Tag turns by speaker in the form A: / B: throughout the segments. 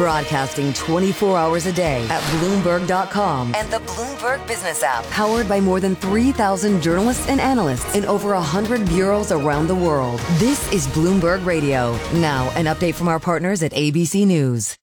A: Broadcasting 24 hours a day at Bloomberg.com and the Bloomberg Business app. Powered by more than 3,000 journalists and analysts in over 100 bureaus around the world. This is Bloomberg Radio. Now, an update from our partners at ABC News.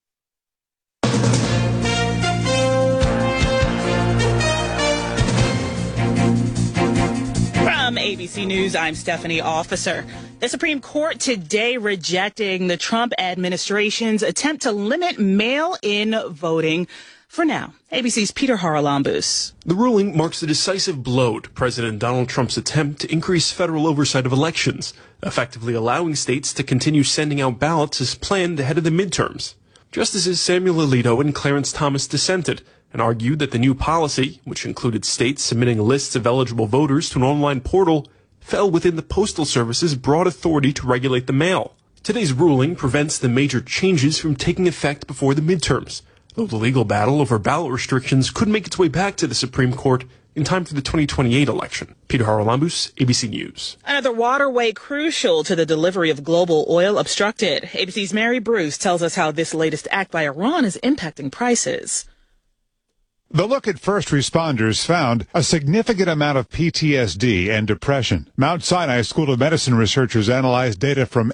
B: From ABC News, I'm Stephanie Officer. The Supreme Court today rejecting the Trump administration's attempt to limit mail-in voting for now. ABC's Peter Haralambous.
C: The ruling marks a decisive blow to President Donald Trump's attempt to increase federal oversight of elections, effectively allowing states to continue sending out ballots as planned ahead of the midterms. Justices Samuel Alito and Clarence Thomas dissented and argued that the new policy, which included states submitting lists of eligible voters to an online portal, fell within the Postal Service's broad authority to regulate the mail. Today's ruling prevents the major changes from taking effect before the midterms, though the legal battle over ballot restrictions could make its way back to the Supreme Court in time for the 2028 election. Peter Haralambous, ABC News.
B: Another waterway crucial to the delivery of global oil obstructed. ABC's Mary Bruce tells us how this latest act by Iran is impacting prices.
D: The look at first responders found a significant amount of PTSD and depression. Mount Sinai School of Medicine researchers analyzed data from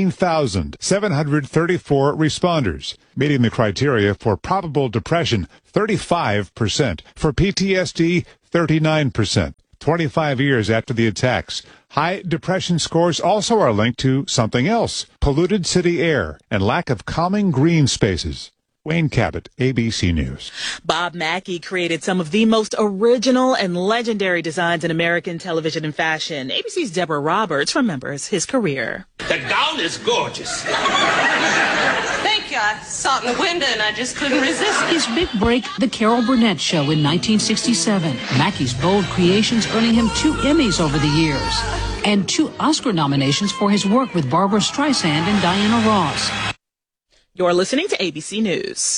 D: 18,734 responders, meeting the criteria for probable depression, 35%, for PTSD, 39%. 25 years after the attacks, high depression scores also are linked to something else: polluted city air and lack of calming green spaces. Wayne Cabot, ABC News.
B: Bob Mackie created some of the most original and legendary designs in American television and fashion. ABC's Deborah Roberts remembers his career.
E: The gown is gorgeous.
F: Thank you. I saw it in the window and I just couldn't resist.
G: His big break, The Carol Burnett Show in 1967. Mackie's bold creations earning him 2 Emmys over the years and 2 Oscar nominations for his work with Barbra Streisand and Diana Ross.
B: You're listening to ABC News.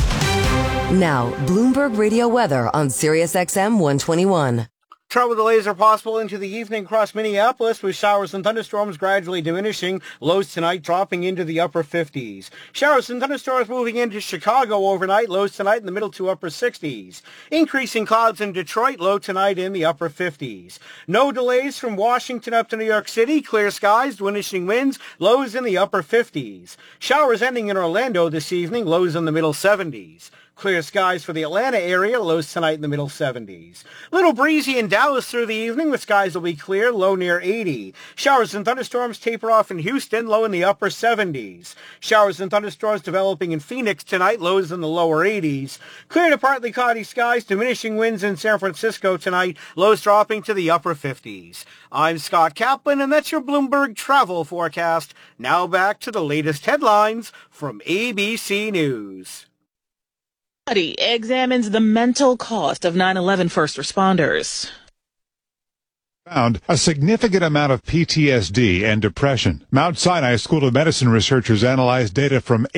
A: Now, Bloomberg Radio weather on Sirius XM 121.
H: Trouble delays are possible into the evening across Minneapolis, with showers and thunderstorms gradually diminishing. Lows tonight dropping into the upper 50s. Showers and thunderstorms moving into Chicago overnight. Lows tonight in the middle to upper 60s. Increasing clouds in Detroit. Low tonight in the upper 50s. No delays from Washington up to New York City. Clear skies, diminishing winds. Lows in the upper 50s. Showers ending in Orlando this evening. Lows in the middle 70s. Clear skies for the Atlanta area, lows tonight in the middle 70s. Little breezy in Dallas through the evening, with skies will be clear, low near 80. Showers and thunderstorms taper off in Houston, low in the upper 70s. Showers and thunderstorms developing in Phoenix tonight, lows in the lower 80s. Clear to partly cloudy skies, diminishing winds in San Francisco tonight, lows dropping to the upper 50s. I'm Scott Kaplan, and that's your Bloomberg travel forecast. Now back to the latest headlines from ABC News.
B: Study examines the mental cost of 9/11 first responders.
D: Found a significant amount of PTSD and depression. Mount Sinai School of Medicine researchers analyzed data from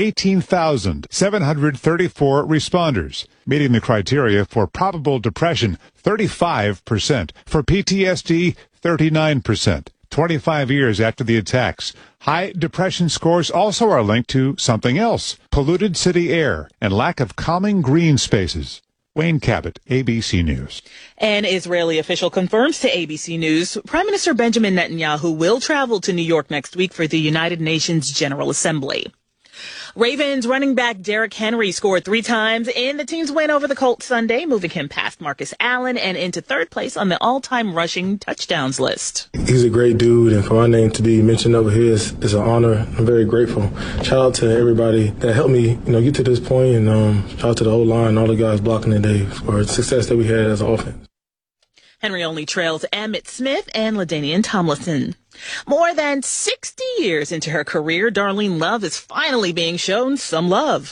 D: 18,734 responders, meeting the criteria for probable depression, 35%, for PTSD, 39%. 25 years after the attacks, high depression scores also are linked to something else: polluted city air and lack of calming green spaces. Wayne Cabot, ABC News.
B: An Israeli official confirms to ABC News Prime Minister Benjamin Netanyahu will travel to New York next week for the United Nations General Assembly. Ravens running back Derrick Henry scored 3 times in the team's win over the Colts Sunday, moving him past Marcus Allen and into 3rd place on the all-time rushing touchdowns list.
I: He's a great dude, and for my name to be mentioned over here is an honor. I'm very grateful. Shout out to everybody that helped me, get to this point, and shout out to the O-line, all the guys blocking today for the success that we had as an offense.
B: Henry only trails Emmitt Smith and LaDainian Tomlinson. More than 60 years into her career, Darlene Love is finally being shown some love.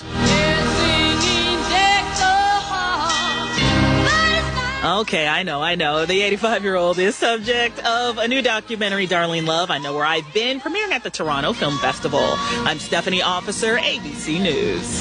B: Okay, I know. The 85-year-old is subject of a new documentary, Darlene Love, I Know Where I've Been, premiering at the Toronto Film Festival. I'm Stephanie Officer, ABC News.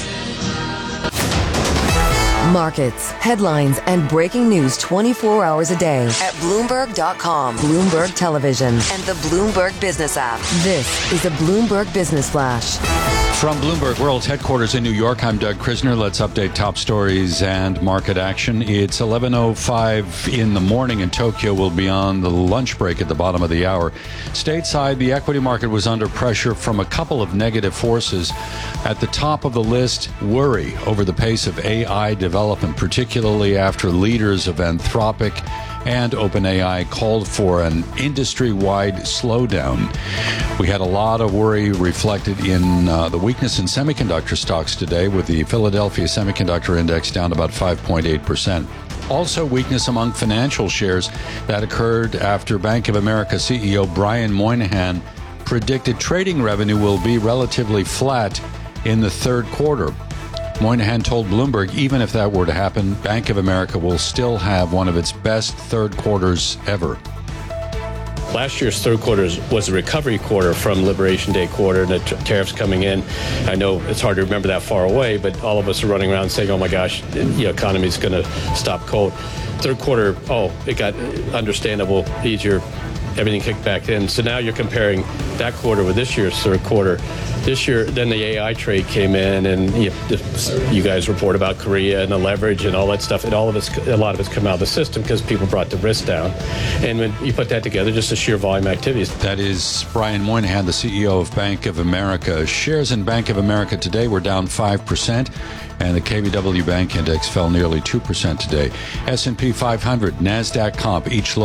A: Markets, headlines, and breaking news 24 hours a day at Bloomberg.com, Bloomberg Television, and the Bloomberg Business app. This is a Bloomberg Business Flash.
J: From Bloomberg World's headquarters in New York, I'm Doug Krisner. Let's update top stories and market action. It's 11:05 in the morning in Tokyo. We'll be on the lunch break at the bottom of the hour. Stateside, the equity market was under pressure from a couple of negative forces. At the top of the list, worry over the pace of AI development, particularly after leaders of Anthropic and OpenAI called for an industry-wide slowdown. We had a lot of worry reflected in the weakness in semiconductor stocks today, with the Philadelphia Semiconductor Index down about 5.8%. Also weakness among financial shares that occurred after Bank of America CEO Brian Moynihan predicted trading revenue will be relatively flat in the third quarter. Moynihan told Bloomberg even if that were to happen, Bank of America will still have one of its best third quarters ever.
K: Last year's third quarter was a recovery quarter from Liberation Day quarter, and the tariffs coming in. I know it's hard to remember that far away, but all of us are running around saying, oh my gosh, the economy's going to stop cold. Third quarter, it got understandable, easier. Everything kicked back in. So now you're comparing that quarter with this year's third quarter. This year, then the AI trade came in, and you guys report about Korea and the leverage and all that stuff. And a lot of it's come out of the system because people brought the risk down. And when you put that together, just the sheer volume activities.
J: That is Brian Moynihan, the CEO of Bank of America. Shares in Bank of America today were down 5%. And the KBW Bank Index fell nearly 2% today. S&P 500, NASDAQ comp, each